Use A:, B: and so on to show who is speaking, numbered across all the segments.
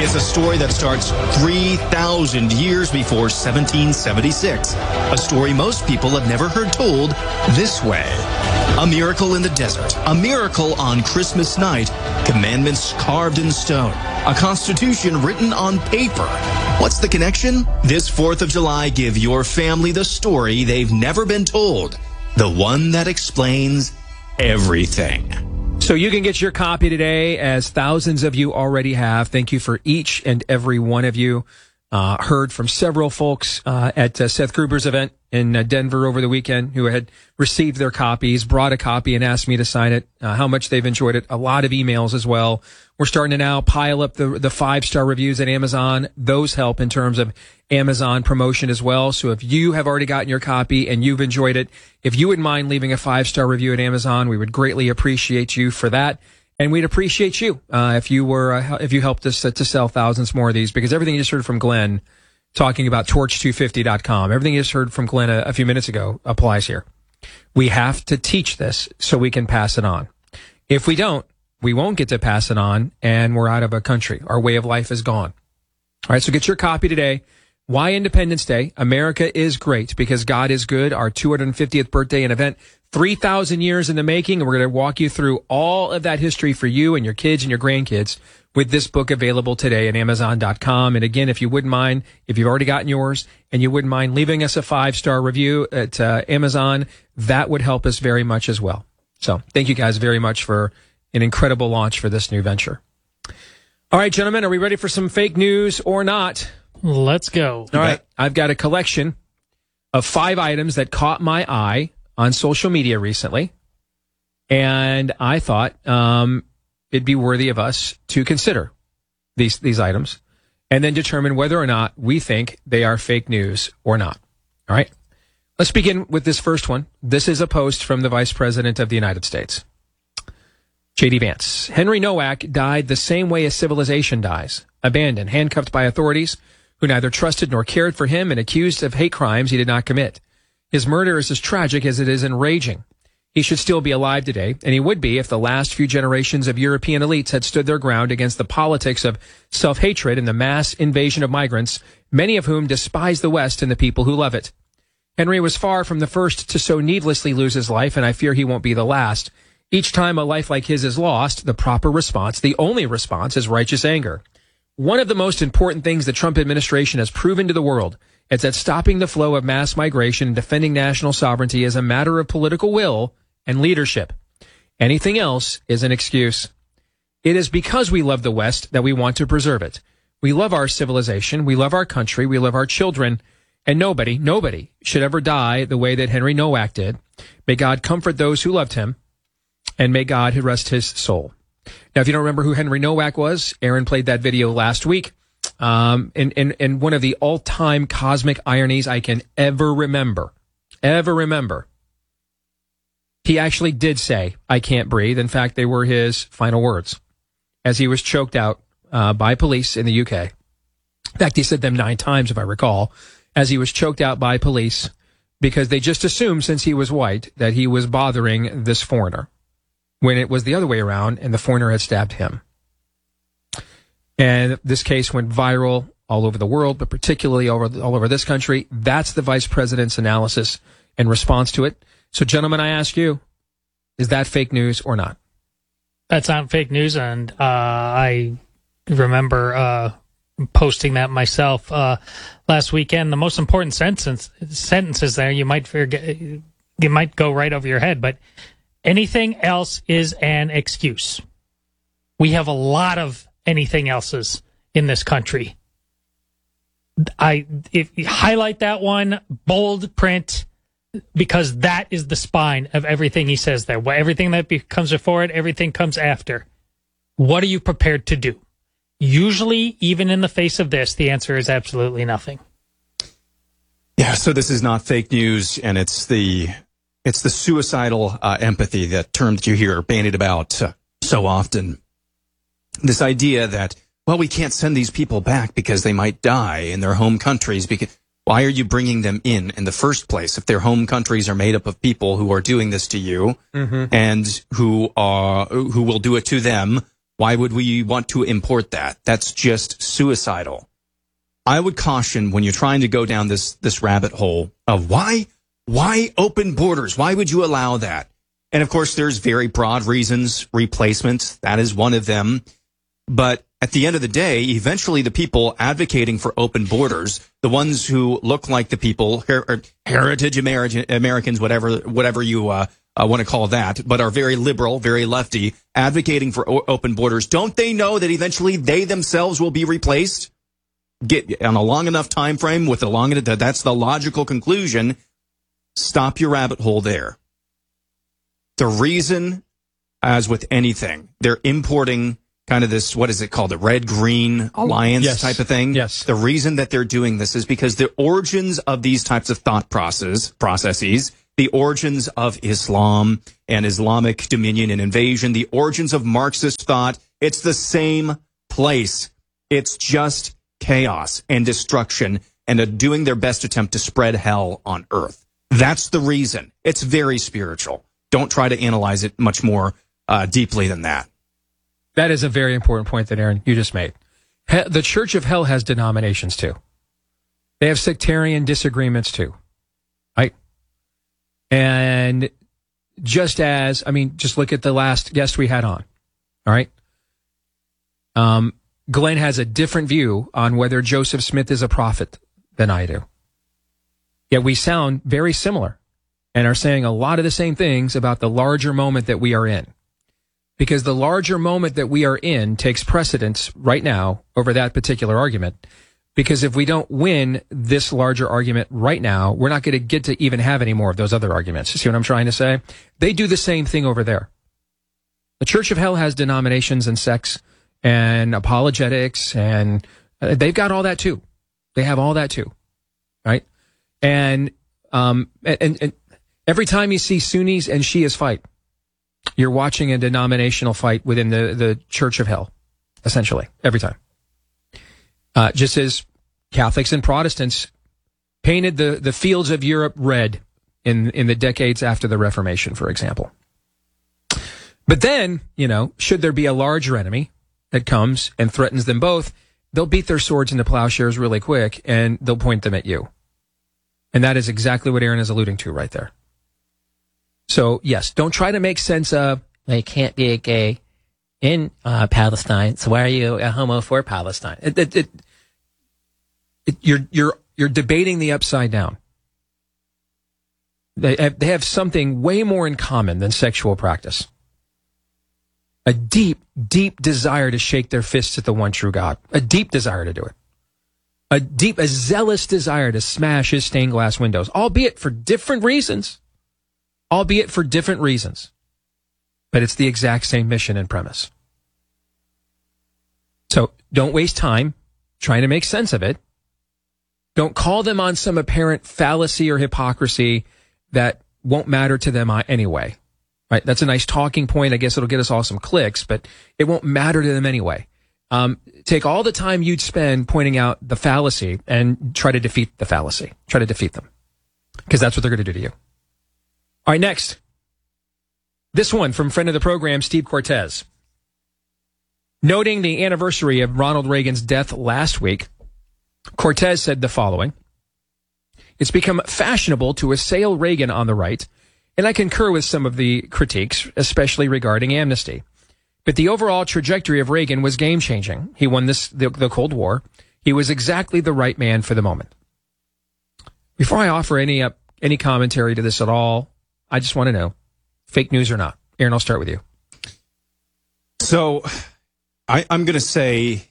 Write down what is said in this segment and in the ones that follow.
A: It's a story that starts 3,000 years before 1776. A story most people have never heard told this way. A miracle in the desert. A miracle on Christmas night. Commandments carved in stone. A constitution written on paper. What's the connection? This 4th of July, give your family the story they've never been told. The one that explains everything.
B: So you can get your copy today, as thousands of you already have. Thank you for each and every one of you. Heard from several folks at Seth Gruber's event in Denver over the weekend who had received their copies, brought a copy and asked me to sign it, how much they've enjoyed it. A lot of emails as well. We're starting to now pile up the 5-star reviews at Amazon. Those help in terms of Amazon promotion as well. So if you have already gotten your copy and you've enjoyed it, if you wouldn't mind leaving a 5-star review at Amazon, we would greatly appreciate you for that. And we'd appreciate you if you helped us to sell thousands more of these, because everything you just heard from Glenn talking about torch250.com, everything you just heard from Glenn a few minutes ago applies here. We have to teach this so we can pass it on. If we don't, we won't get to pass it on, and we're out of a country. Our way of life is gone. All right, so get your copy today. Why Independence Day? America is great because God is good. Our 250th birthday and event, 3,000 years in the making, and we're going to walk you through all of that history for you and your kids and your grandkids with this book available today at Amazon.com. And again, if you wouldn't mind, if you've already gotten yours and you wouldn't mind leaving us a 5-star review at Amazon, that would help us very much as well. So thank you guys very much for an incredible launch for this new venture. All right, gentlemen, are we ready for some fake news or not?
C: Let's go.
B: All right, I've got a collection of 5 items that caught my eye on social media recently, and I thought it'd be worthy of us to consider these items and then determine whether or not we think they are fake news or not. All right, let's begin with this first one. This is a post from the Vice President of the United States, J.D. Vance. Henry Nowak died the same way a civilization dies, abandoned, handcuffed by authorities who neither trusted nor cared for him and accused of hate crimes he did not commit. His murder is as tragic as it is enraging. He should still be alive today, and he would be if the last few generations of European elites had stood their ground against the politics of self-hatred and the mass invasion of migrants, many of whom despise the West and the people who love it. Henry was far from the first to so needlessly lose his life, and I fear he won't be the last. Each time a life like his is lost, the proper response, the only response, is righteous anger. One of the most important things the Trump administration has proven to the world is that stopping the flow of mass migration and defending national sovereignty is a matter of political will and leadership. Anything else is an excuse. It is because we love the West that we want to preserve it. We love our civilization, we love our country, we love our children, and nobody should ever die the way that Henry Nowak did. May God comfort those who loved him, and may God rest his soul. Now, if you don't remember who Henry Nowak was, Aaron played that video last week. And one of the all-time cosmic ironies I can ever remember, he actually did say, "I can't breathe." In fact, they were his final words as he was choked out by police in the UK. In fact, he said them 9 times, if I recall, as he was choked out by police because they just assumed, since he was white, that he was bothering this foreigner, when it was the other way around and the foreigner had stabbed him. And this case went viral all over the world, but particularly all over this country. That's the vice president's analysis and response to it. So, gentlemen, I ask you, is that fake news or not?
C: That's not fake news, and I remember posting that myself last weekend. The most important sentences there, you might forget, you might go right over your head, but anything else is an excuse. We have a lot of anything else's in this country. If you highlight that one, bold print, because that is the spine of everything he says there. Everything that comes before it, everything comes after. What are you prepared to do? Usually, even in the face of this, the answer is absolutely nothing.
A: Yeah, so this is not fake news, and it's the suicidal empathy, that term that you hear bandied about so often. This idea that, well, we can't send these people back because they might die in their home countries. Because why are you bringing them in the first place if their home countries are made up of people who are doing this to you and who will do it to them Why would we want to import that? That's just suicidal. I would caution when you're trying to go down this rabbit hole of why open borders? Why would you allow that? And of course, there's very broad reasons, replacements, that is one of them. But at the end of the day, eventually the people advocating for open borders, the ones who look like the people, heritage Americans, whatever you want to call that, but are very liberal, very lefty, advocating for open borders, don't they know that eventually they themselves will be replaced? Get on a long enough time frame with that's the logical conclusion. Stop your rabbit hole there. The reason, as with anything, they're importing kind of this, what is it called, the red-green alliance type of thing?
B: Yes.
A: The reason that they're doing this is because the origins of these types of thought processes, the origins of Islam and Islamic dominion and invasion, the origins of Marxist thought, it's the same place. It's just chaos and destruction and doing their best attempt to spread hell on earth. That's the reason. It's very spiritual. Don't try to analyze it much more deeply than that.
B: That is a very important point that, Aaron, you just made. The Church of Hell has denominations, too. They have sectarian disagreements, too. Right? And just look at the last guest we had on. All right? Glenn has a different view on whether Joseph Smith is a prophet than I do. Yet we sound very similar and are saying a lot of the same things about the larger moment that we are in. Because the larger moment that we are in takes precedence right now over that particular argument. Because if we don't win this larger argument right now, we're not going to get to even have any more of those other arguments. You see what I'm trying to say? They do the same thing over there. The Church of Hell has denominations and sects and apologetics, and they've got all that too. They have all that too, right? And every time you see Sunnis and Shias fight, you're watching a denominational fight within the Church of Hell, essentially, every time. Just as Catholics and Protestants painted the fields of Europe red in the decades after the Reformation, for example. But then, should there be a larger enemy that comes and threatens them both, they'll beat their swords into plowshares really quick, and they'll point them at you. And that is exactly what Aaron is alluding to right there. So, yes, don't try to make sense of, well, you can't be a gay in Palestine, so why are you a homo for Palestine? You're debating the upside down. They have something way more in common than sexual practice. A deep, deep desire to shake their fists at the one true God. A deep desire to do it. A zealous desire to smash his stained glass windows, albeit for different reasons. But it's the exact same mission and premise. So don't waste time trying to make sense of it. Don't call them on some apparent fallacy or hypocrisy that won't matter to them anyway. Right? That's a nice talking point. I guess it'll get us all some clicks, but it won't matter to them anyway. Take all the time you'd spend pointing out the fallacy and try to defeat the fallacy. Try to defeat them. Because that's what they're going to do to you. All right, next. This one from friend of the program, Steve Cortez. Noting the anniversary of Ronald Reagan's death last week, Cortez said the following: "It's become fashionable to assail Reagan on the right, and I concur with some of the critiques, especially regarding amnesty. But the overall trajectory of Reagan was game-changing. He won the Cold War. He was exactly the right man for the moment." Before I offer any commentary to this at all, I just want to know, fake news or not? Aaron, I'll start with you.
A: So I'm going to say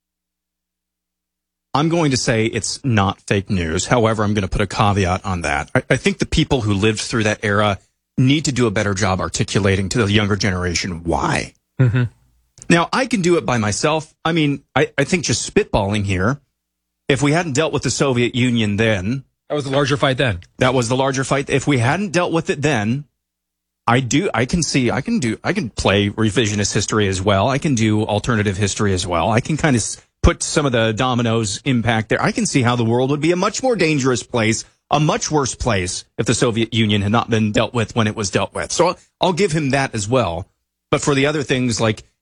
A: it's not fake news. However, I'm going to put a caveat on that. I think the people who lived through that era need to do a better job articulating to the younger generation why. Mm-hmm. Now, I can do it by myself. I mean, I think just spitballing here, if we hadn't dealt with the Soviet Union then...
B: That was the larger fight then.
A: That was the larger fight. If we hadn't dealt with it then, I can play revisionist history as well. I can do alternative history as well. I can kind of put some of the dominoes impact there. I can see how the world would be a much more dangerous place, a much worse place if the Soviet Union had not been dealt with when it was dealt with. So I'll give him that as well. But for the other things like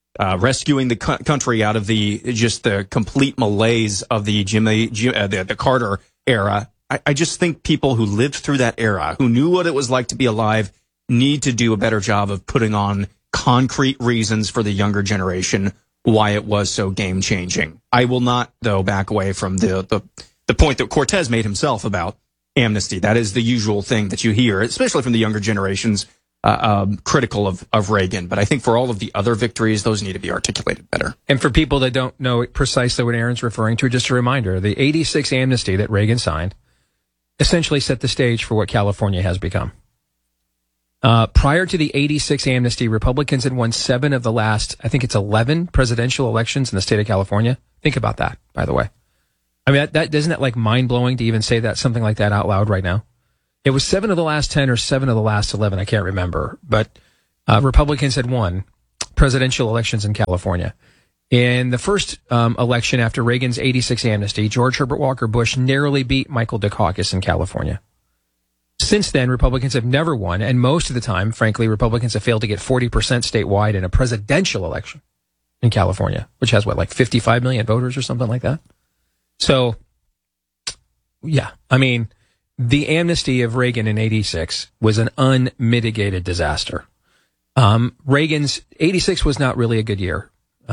A: rescuing the country out of the complete malaise of the Carter era. I just think people who lived through that era, who knew what it was like to be alive, need to do a better job of putting on concrete reasons for the younger generation why it was so game-changing. I will not, though, back away from the point that Cortez made himself about amnesty. That is the usual thing that you hear, especially from the younger generations, critical of Reagan. But I think for all of the other victories, those need to be articulated better.
B: And for people that don't know precisely what Aaron's referring to, just a reminder, the 86 amnesty that Reagan signed essentially set the stage for what California has become. Prior to the 86 amnesty, Republicans had won 7 of the last, I think it's 11 presidential elections in the state of California. Think about that, by the way. I mean, that isn't that like mind-blowing to even say that something like that out loud right now? It was 7 of the last 10 or 7 of the last 11, I can't remember. But Republicans had won presidential elections in California. In the first election after Reagan's 86 amnesty, George Herbert Walker Bush narrowly beat Michael Dukakis in California. Since then, Republicans have never won, and most of the time, frankly, Republicans have failed to get 40% statewide in a presidential election in California, which has, like 55 million voters or something like that? So, yeah, I mean, the amnesty of Reagan in 86 was an unmitigated disaster. Reagan's 86 was not really a good year.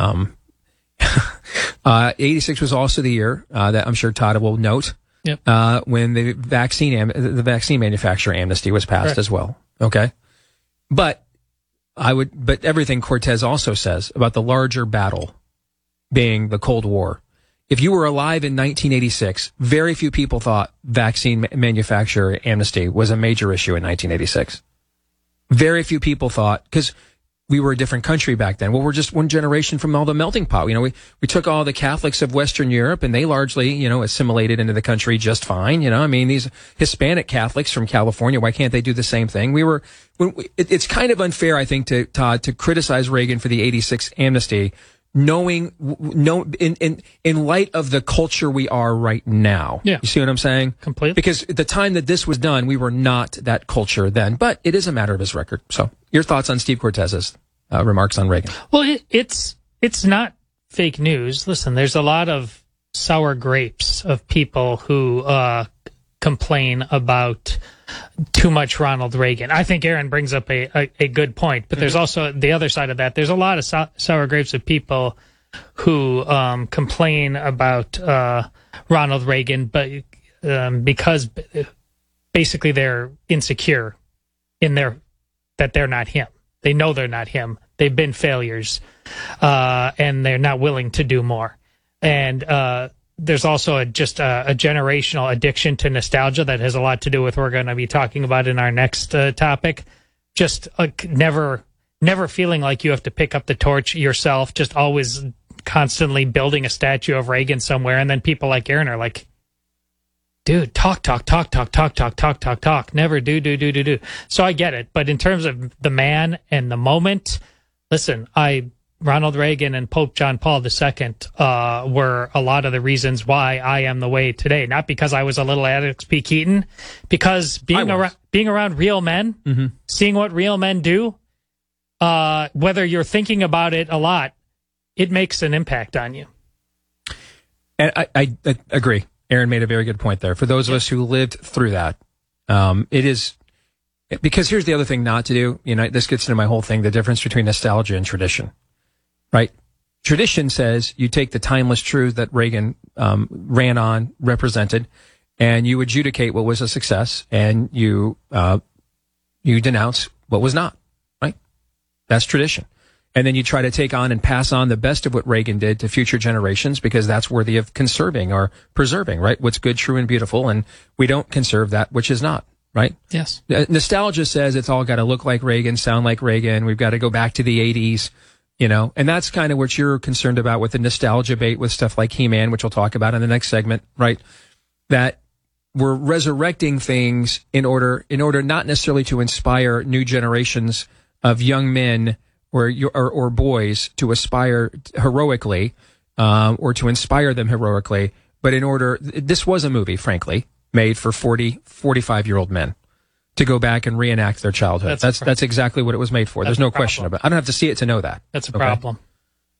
B: 86 was also the year that I'm sure Todd will note. Yep. When the vaccine manufacturer amnesty was passed as well. Okay. But everything Cortez also says about the larger battle being the Cold War. If you were alive in 1986, very few people thought vaccine manufacturer amnesty was a major issue in 1986. Very few people thought, because we were a different country back then. Well, we're just one generation from all the melting pot. You know, we took all the Catholics of Western Europe and they largely, assimilated into the country just fine. I mean, these Hispanic Catholics from California, why can't they do the same thing? It's kind of unfair, I think, to Todd, to criticize Reagan for the 86 amnesty, in light of the culture we are right now. Yeah. You see what I'm saying?
C: Completely.
B: Because at the time that this was done, we were not that culture then, but it is a matter of his record. So your thoughts on Steve Cortez's remarks on Reagan?
C: Well, it's not fake news. Listen, there's a lot of sour grapes of people who complain about too much Ronald Reagan. I think Aaron brings up a good point, but there's also the other side of that. There's a lot of sour grapes of people who complain about Ronald Reagan, but because basically they're insecure in that they're not him. They know they're not him. They've been failures, and they're not willing to do more. And there's also a generational addiction to nostalgia that has a lot to do with what we're going to be talking about in our next topic. Just never feeling like you have to pick up the torch yourself, just always constantly building a statue of Reagan somewhere. And then people like Aaron are like, dude, talk. Never do. So I get it. But in terms of the man and the moment, listen, Ronald Reagan and Pope John Paul II were a lot of the reasons why I am the way today. Not because I was a little Alex P. Keaton, because being around real men, seeing what real men do, whether you're thinking about it a lot, it makes an impact on you.
B: And I agree. Aaron made a very good point there. For those of us who lived through that, it is... Because here's the other thing not to do. This gets into my whole thing, the difference between nostalgia and tradition. Right? Tradition says you take the timeless truth that Reagan represented, and you adjudicate what was a success, and you denounce what was not. Right? That's tradition. And then you try to take on and pass on the best of what Reagan did to future generations, because that's worthy of conserving or preserving, right? What's good, true, and beautiful, and we don't conserve that which is not. Right?
C: Yes.
B: Nostalgia says it's all got to look like Reagan, sound like Reagan. We've got to go back to the 80s. And that's kind of what you're concerned about with the nostalgia bait with stuff like He-Man, which we'll talk about in the next segment, right? That we're resurrecting things in order not necessarily to inspire new generations of young men or boys to aspire heroically, or to inspire them heroically, but this was a movie, frankly, made for 40, 45-year-old men to go back and reenact their childhood. That's exactly what it was made for. There's no question about it. I don't have to see it to know that.
C: That's a problem.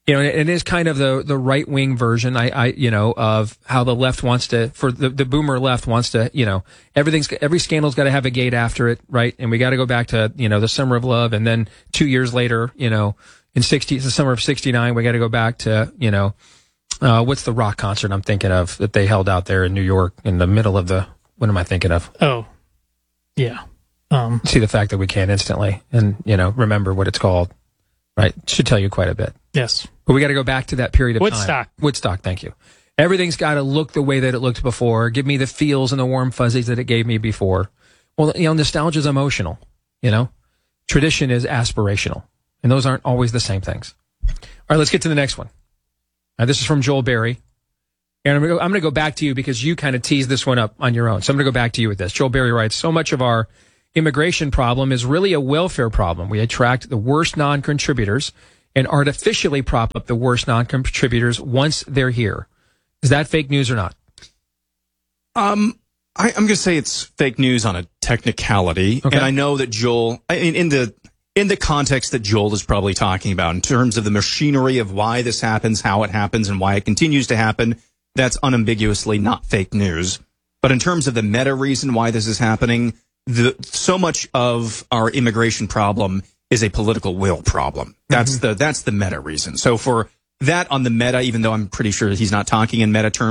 B: You know, it is kind of the right wing version, of how the left wants to, for the boomer left wants to, every scandal's got to have a gate after it, right? And we got to go back to, the summer of love. And then 2 years later, in the summer of 69, we got to go back to, what's the rock concert I'm thinking of that they held out there in New York in the middle of what am I thinking of?
C: Oh, yeah.
B: See the fact that we can't instantly and, remember what it's called, right? Should tell you quite a bit.
C: Yes.
B: But we got to go back to that period of
C: Woodstock.
B: time. Woodstock, thank you. Everything's got to look the way that it looked before. Give me the feels and the warm fuzzies that it gave me before. Well, nostalgia is emotional, Tradition is aspirational. And those aren't always the same things. All right, let's get to the next one. This is from Joel Berry. And I'm going to go back to you because you kind of teased this one up on your own. So I'm going to go back to you with this. Joel Berry writes, so much of our immigration problem is really a welfare problem. We attract the worst non-contributors and artificially prop up the worst non-contributors once they're here. Is that fake news or not?
A: I'm going to say it's fake news on a technicality. Okay. And I know that Joel, in the context that Joel is probably talking about, in terms of the machinery of why this happens, how it happens, and why it continues to happen, that's unambiguously not fake news. But in terms of the meta reason why this is happening, so much of our immigration problem is a political will problem. That's the meta reason. So for that on the meta, even though I'm pretty sure he's not talking in meta terms,